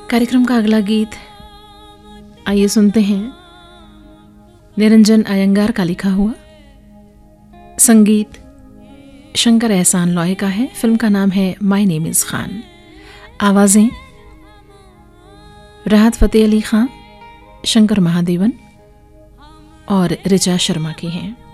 कार्यक्रम का अगला गीत आइए सुनते हैं, निरंजन अयंगार का लिखा हुआ, संगीत शंकर एहसान लॉय का है। फिल्म का नाम है माय नेम इज़ खान। आवाज़ें राहत फ़तेह अली खान, शंकर महादेवन और ऋचा शर्मा की हैं।